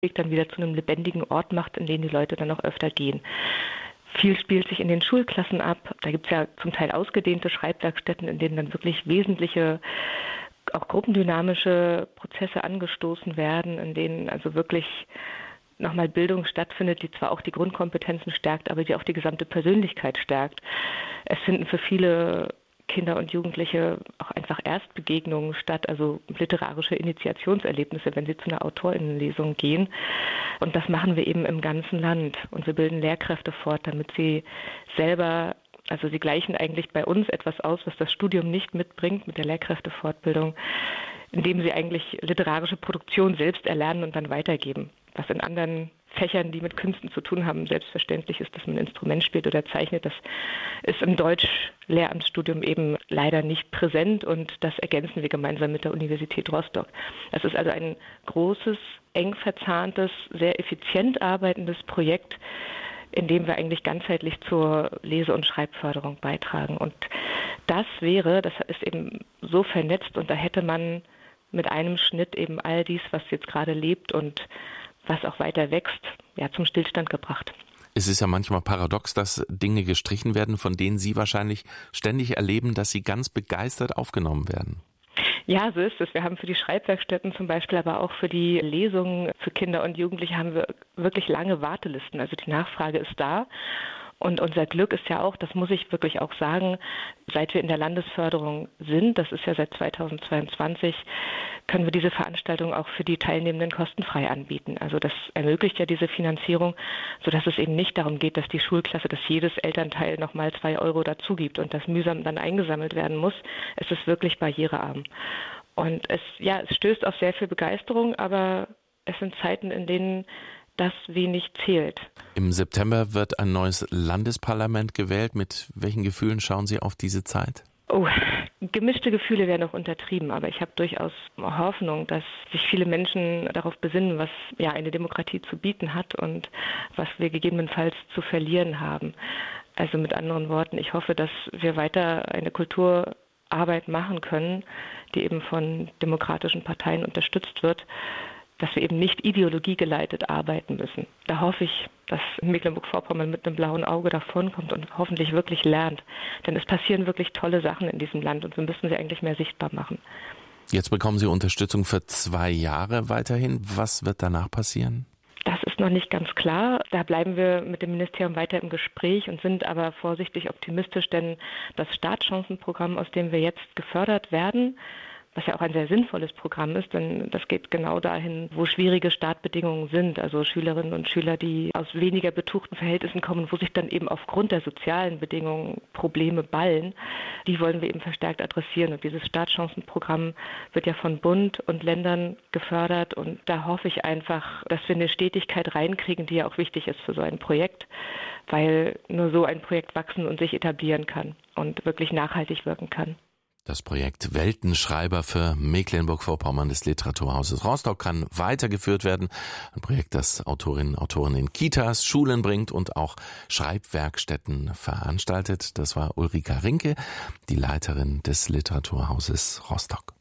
dann wieder zu einem lebendigen Ort macht, in den die Leute dann auch öfter gehen. Viel spielt sich in den Schulklassen ab. Da gibt es ja zum Teil ausgedehnte Schreibwerkstätten, in denen dann wirklich wesentliche, auch gruppendynamische Prozesse angestoßen werden, in denen also wirklich nochmal Bildung stattfindet, die zwar auch die Grundkompetenzen stärkt, aber die auch die gesamte Persönlichkeit stärkt. Es finden für viele Kinder und Jugendliche auch einfach Erstbegegnungen statt, also literarische Initiationserlebnisse, wenn sie zu einer AutorInnenlesung gehen. Und das machen wir eben im ganzen Land. Und wir bilden Lehrkräfte fort, damit sie selber, also sie gleichen eigentlich bei uns etwas aus, was das Studium nicht mitbringt mit der Lehrkräftefortbildung, indem sie eigentlich literarische Produktion selbst erlernen und dann weitergeben. Was in anderen Fächern, die mit Künsten zu tun haben, selbstverständlich ist, dass man ein Instrument spielt oder zeichnet. Das ist im Deutsch-Lehramtsstudium eben leider nicht präsent und das ergänzen wir gemeinsam mit der Universität Rostock. Das ist also ein großes, eng verzahntes, sehr effizient arbeitendes Projekt, in dem wir eigentlich ganzheitlich zur Lese- und Schreibförderung beitragen. Und das ist eben so vernetzt und da hätte man mit einem Schnitt eben all dies, was jetzt gerade lebt und was auch weiter wächst, ja, zum Stillstand gebracht. Es ist ja manchmal paradox, dass Dinge gestrichen werden, von denen Sie wahrscheinlich ständig erleben, dass sie ganz begeistert aufgenommen werden. Ja, so ist es. Wir haben für die Schreibwerkstätten zum Beispiel, aber auch für die Lesungen für Kinder und Jugendliche haben wir wirklich lange Wartelisten. Also die Nachfrage ist da. Und unser Glück ist ja auch, das muss ich wirklich auch sagen, seit wir in der Landesförderung sind, das ist ja seit 2022, können wir diese Veranstaltung auch für die Teilnehmenden kostenfrei anbieten. Also das ermöglicht ja diese Finanzierung, sodass es eben nicht darum geht, dass die Schulklasse, dass jedes Elternteil nochmal 2 Euro dazu gibt und das mühsam dann eingesammelt werden muss. Es ist wirklich barrierearm. Und es stößt auf sehr viel Begeisterung, aber es sind Zeiten, in denen das wenig zählt. Im September wird ein neues Landesparlament gewählt. Mit welchen Gefühlen schauen Sie auf diese Zeit? Oh, gemischte Gefühle wären noch untertrieben, aber ich habe durchaus Hoffnung, dass sich viele Menschen darauf besinnen, was ja eine Demokratie zu bieten hat und was wir gegebenenfalls zu verlieren haben. Also mit anderen Worten, ich hoffe, dass wir weiter eine Kulturarbeit machen können, die eben von demokratischen Parteien unterstützt wird, dass wir eben nicht ideologiegeleitet arbeiten müssen. Da hoffe ich, dass Mecklenburg-Vorpommern mit einem blauen Auge davonkommt und hoffentlich wirklich lernt. Denn es passieren wirklich tolle Sachen in diesem Land und wir müssen sie eigentlich mehr sichtbar machen. Jetzt bekommen Sie Unterstützung für 2 Jahre weiterhin. Was wird danach passieren? Das ist noch nicht ganz klar. Da bleiben wir mit dem Ministerium weiter im Gespräch und sind aber vorsichtig optimistisch, denn das Startchancenprogramm, aus dem wir jetzt gefördert werden, was ja auch ein sehr sinnvolles Programm ist, denn das geht genau dahin, wo schwierige Startbedingungen sind. Also Schülerinnen und Schüler, die aus weniger betuchten Verhältnissen kommen, wo sich dann eben aufgrund der sozialen Bedingungen Probleme ballen, die wollen wir eben verstärkt adressieren. Und dieses Startchancenprogramm wird ja von Bund und Ländern gefördert. Und da hoffe ich einfach, dass wir eine Stetigkeit reinkriegen, die ja auch wichtig ist für so ein Projekt, weil nur so ein Projekt wachsen und sich etablieren kann und wirklich nachhaltig wirken kann. Das Projekt Weltenschreiber für Mecklenburg-Vorpommern des Literaturhauses Rostock kann weitergeführt werden. Ein Projekt, das Autorinnen und Autoren in Kitas, Schulen bringt und auch Schreibwerkstätten veranstaltet. Das war Ulrika Rinke, die Leiterin des Literaturhauses Rostock.